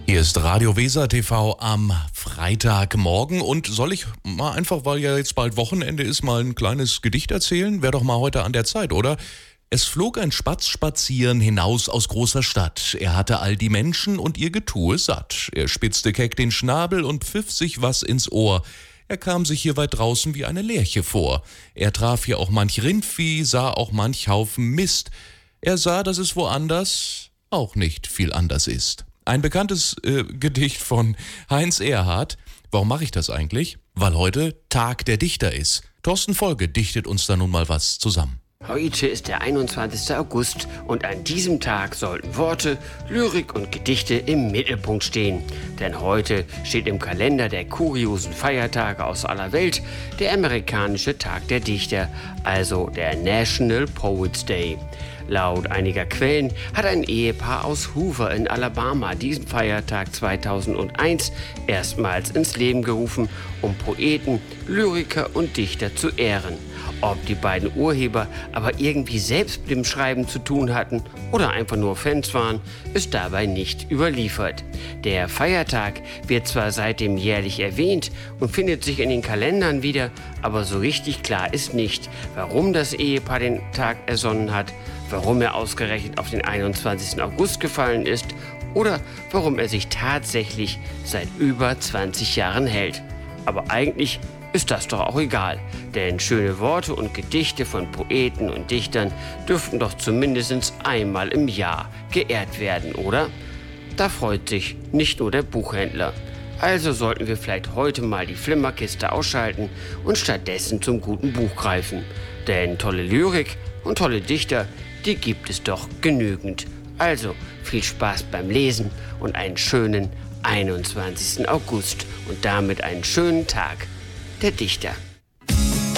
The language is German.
Hier ist Radio Weser TV am Freitagmorgen und soll ich mal einfach, weil ja jetzt bald Wochenende ist, mal ein kleines Gedicht erzählen? Wäre doch mal heute an der Zeit, oder? Es flog ein Spatz spazieren hinaus aus großer Stadt. Er hatte all die Menschen und ihr Getue satt. Er spitzte keck den Schnabel und pfiff sich was ins Ohr. Er kam sich hier weit draußen wie eine Lerche vor. Er traf hier auch manch Rindvieh, sah auch manch Haufen Mist. Er sah, dass es woanders auch nicht viel anders ist. Ein bekanntes Gedicht von Heinz Erhardt. Warum mache ich das eigentlich? Weil heute Tag der Dichter ist. Thorsten Folge dichtet uns da nun mal was zusammen. Heute ist der 21. August und an diesem Tag sollten Worte, Lyrik und Gedichte im Mittelpunkt stehen. Denn heute steht im Kalender der kuriosen Feiertage aus aller Welt der amerikanische Tag der Dichter, also der National Poets Day. Laut einiger Quellen hat ein Ehepaar aus Hoover in Alabama diesen Feiertag 2001 erstmals ins Leben gerufen, um Poeten, Lyriker und Dichter zu ehren. Ob die beiden Urheber aber irgendwie selbst mit dem Schreiben zu tun hatten oder einfach nur Fans waren, ist dabei nicht überliefert. Der Feiertag wird zwar seitdem jährlich erwähnt und findet sich in den Kalendern wieder, aber so richtig klar ist nicht, warum das Ehepaar den Tag ersonnen hat, warum er ausgerechnet auf den 21. August gefallen ist oder warum er sich tatsächlich seit über 20 Jahren hält. Aber eigentlich ist das doch auch egal, denn schöne Worte und Gedichte von Poeten und Dichtern dürften doch zumindest einmal im Jahr geehrt werden, oder? Da freut sich nicht nur der Buchhändler. Also sollten wir vielleicht heute mal die Flimmerkiste ausschalten und stattdessen zum guten Buch greifen. Denn tolle Lyrik und tolle Dichter, die gibt es doch genügend. Also viel Spaß beim Lesen und einen schönen 21. August und damit einen schönen Tag der Dichter.